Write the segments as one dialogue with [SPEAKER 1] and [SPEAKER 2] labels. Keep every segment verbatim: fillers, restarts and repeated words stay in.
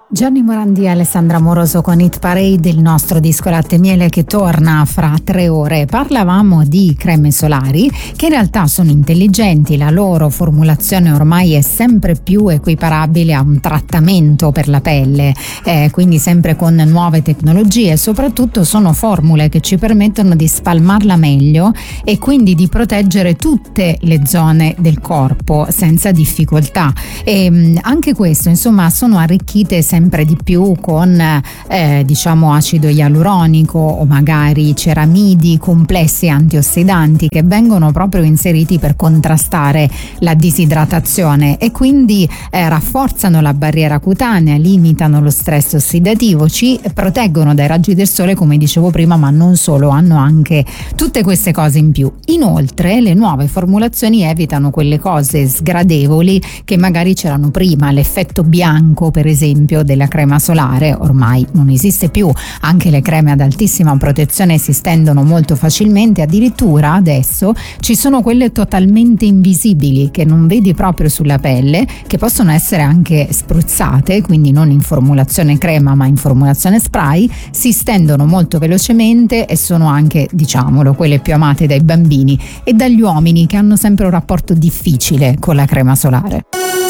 [SPEAKER 1] Gianni Morandi e Alessandra Moroso con Hit Parade, il nostro disco Latte e Miele che torna fra tre ore. Parlavamo di creme solari che in realtà sono intelligenti, la loro formulazione ormai è sempre più equiparabile a un trattamento per la pelle, eh, quindi sempre con nuove tecnologie. Soprattutto sono formule che ci permettono di spalmarla meglio e quindi di proteggere tutte le zone del corpo senza difficoltà. E mh, anche questo, insomma, sono arricchite sempre sempre di più con eh, diciamo acido ialuronico o magari ceramidi, complessi antiossidanti che vengono proprio inseriti per contrastare la disidratazione e quindi eh, rafforzano la barriera cutanea, limitano lo stress ossidativo, ci proteggono dai raggi del sole, come dicevo prima, ma non solo, hanno anche tutte queste cose in più. Inoltre le nuove formulazioni evitano quelle cose sgradevoli che magari c'erano prima, l'effetto bianco per esempio della crema solare ormai non esiste più, anche le creme ad altissima protezione si stendono molto facilmente, addirittura adesso ci sono quelle totalmente invisibili che non vedi proprio sulla pelle, che possono essere anche spruzzate, quindi non in formulazione crema ma in formulazione spray, si stendono molto velocemente e sono anche, diciamolo, quelle più amate dai bambini e dagli uomini che hanno sempre un rapporto difficile con la crema solare.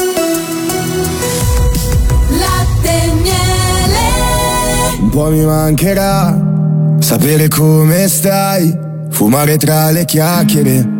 [SPEAKER 2] Un po' mi mancherà sapere come stai, fumare tra le chiacchiere,